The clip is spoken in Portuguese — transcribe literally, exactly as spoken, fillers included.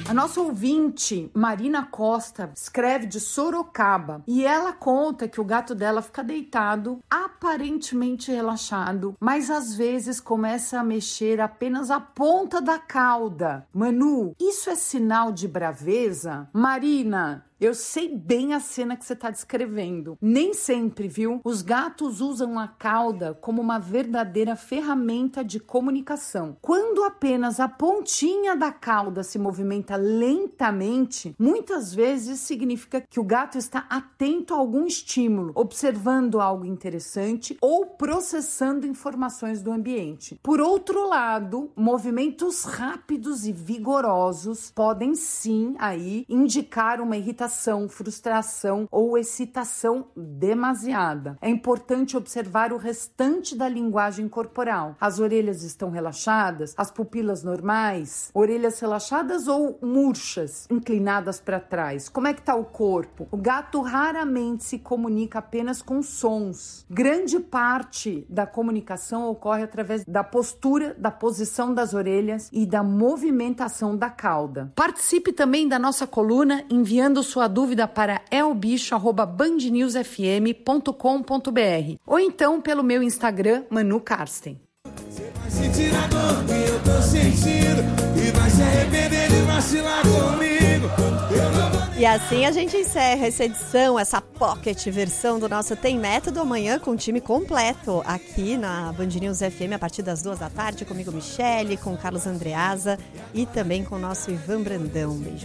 A nossa ouvinte, Marina Costa, escreve de Sorocaba e ela conta que o gato dela fica deitado, aparentemente relaxado, mas às vezes começa a mexer apenas a ponta da cauda. Manu, isso é sinal de braveza? Marina, eu sei bem a cena que você está descrevendo. Nem sempre, viu? Os gatos usam a cauda como uma verdadeira ferramenta de comunicação. Quando apenas a pontinha da cauda se movimenta lentamente, muitas vezes significa que o gato está atento a algum estímulo, observando algo interessante ou processando informações do ambiente. Por outro lado, movimentos rápidos e vigorosos podem sim aí indicar uma irritação, frustração ou excitação demasiada. É importante observar o restante da linguagem corporal. As orelhas estão relaxadas, as pupilas normais, orelhas relaxadas ou murchas, inclinadas para trás. Como é que está o corpo? O gato raramente se comunica apenas com sons. Grande parte da comunicação ocorre através da postura, da posição das orelhas e da movimentação da cauda. Participe também da nossa coluna enviando sua dúvida para elbicho arroba band news f m ponto com ponto b r ou então pelo meu Instagram, Manu Karsten. Você vai sentir a dor que eu tô sentindo e vai se arrepender de vacilar comigo. Eu não vou... E assim a gente encerra essa edição, essa pocket versão do nosso Tem Método, amanhã com o time completo aqui na Band News F M a partir das duas da tarde, comigo Michele, com o Carlos Andreasa e também com o nosso Ivan Brandão. Beijo.